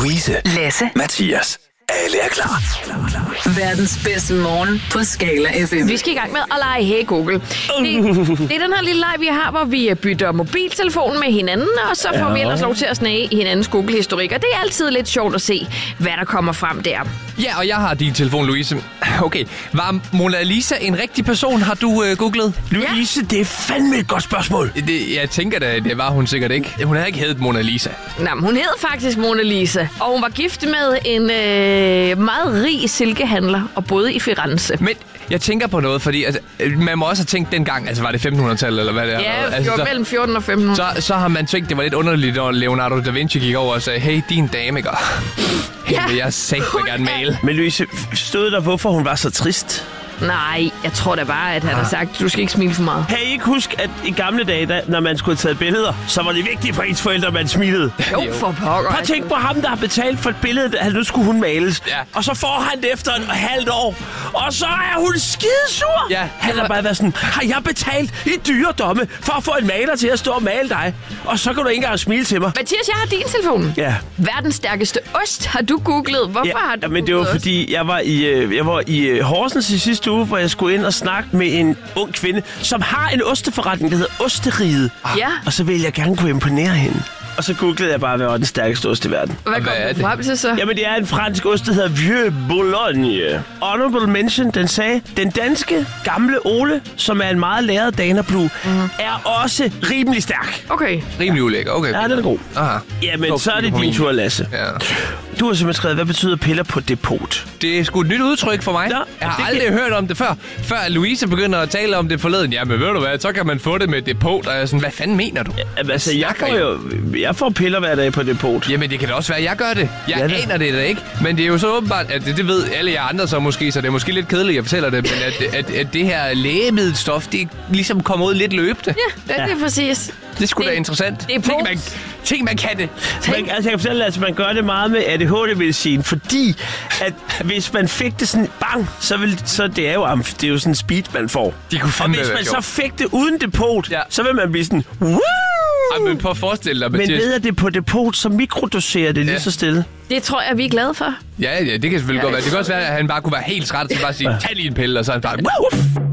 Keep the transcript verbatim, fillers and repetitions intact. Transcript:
Louise, Lasse, Mathias. Alle er klar. verdens bedste morgen på Skala F M. Vi skal i gang med at lege Hey Google. Det, det er den her lille leg, vi har, hvor vi bytter mobiltelefonen med hinanden, og så får ja. vi ellers lov til at snage i hinandens Google-historik. Og det er altid lidt sjovt at se, hvad der kommer frem der. Ja, og jeg har din telefon, Louise. Okay, var Mona Lisa en rigtig person, har du øh, googlet? Louise, ja. Det er fandme et godt spørgsmål. Det, jeg tænker da, det var hun sikkert ikke. Hun havde ikke heddet Mona Lisa. Nå, men hun hed faktisk Mona Lisa, og hun var gift med en øh, meget rig silkehandler og boede i Firenze. Men jeg tænker på noget, fordi altså, man må også have tænkt dengang, altså var det femtenhundredetallet eller hvad det er? Ja, altså, det var så, mellem fjorten og femten hundrede. Så, så har man tænkt, det var lidt underligt, når Leonardo da Vinci gik over og sagde, hey, din dame, ikke? Hey, Ja, jeg sagde mig gerne mail. Men Louise, stod der, hvorfor hun var så trist? Nej, jeg tror da bare, at han har sagt, du skal ikke smile for meget. Kan I ikke huske, at i gamle dage, da, når man skulle have taget billeder, så var det vigtigt for ens forældre, at man smilede? Jo, for pokker. Prøv at tænke på ham, der har betalt for et billede, at nu skulle hun males. Ja. Og så får han det efter et halvt år. Og så er hun skidesur. Ja. Han har bare været sådan, har jeg betalt i dyre domme for at få en maler til at stå og male dig? Og så kan du ikke engang smile til mig. Mathias, jeg har din telefon. Ja. Verdens stærkeste ost har du googlet. Hvorfor Ja, har du men det var googlet ost? fordi, jeg var i, øh, jeg var i øh, Horsens i sidste uge, hvor jeg skulle ind og snakke med en ung kvinde, som har en osteforretning, der hedder Osteriget. Ja. Og så ville jeg gerne kunne imponere hende. Og så googlede jeg bare, hvad var den stærkeste ost i verden. Hvad kom Hvad er du det? frem til så? Jamen, det er en fransk ost, der hedder Vieux Boulogne. Honorable mention, den sagde, den danske gamle Ole, som er en meget læret Danablu, mm. er også rimelig stærk. Okay. Rimelig ulækker, okay. Ja, den er god. Aha. Jamen, Nå, så er det på din min. tur, Lasse. Ja. Du har simpelthen skrevet, hvad betyder piller på depot? Det er sgu et nyt udtryk for mig. Nå, jeg har det aldrig kan- hørt om det før. Før Louise begynder at tale om det forleden. Jamen, ved du hvad, så kan man få det med depot. Og jeg er sådan, hvad fanden mener du? Jamen, altså, jeg Snakker får jo jeg får piller hver dag på depot. Jamen, det kan da også være, at jeg gør det. Jeg Ja, det- aner det da ikke. Men det er jo så åbenbart, at det, det ved alle jer andre så måske, så det er måske lidt kedeligt, at jeg fortæller det, men at, at, at det her lægemiddelstof, det ligesom kommer ud lidt løbende. Ja, det, det er præcis. Det er sgu da Det- interessant. det er Tænk, pos. man, tænk, man kan det. Man, altså, jeg kan fortælle, at man gør det meget med A D H D-medicin, fordi at hvis man fik det sådan bang, så vil så det er jo amf, det er jo sådan en speed, man får. De kunne Og fandme hvis være man så sjovt. fik det uden depot, Ja. så vil man blive sådan, woo! Ej, men prøv at forestille dig, Men Mathias. ved at det er på depot, så mikrodoserer det lige Ja. så stille. Det tror jeg, vi er glade for. Ja, ja, det kan selvfølgelig Ja, godt være. det Det kan også være, at han bare kunne være helt træt, og så bare sige, tag lige en pille, og så er han bare,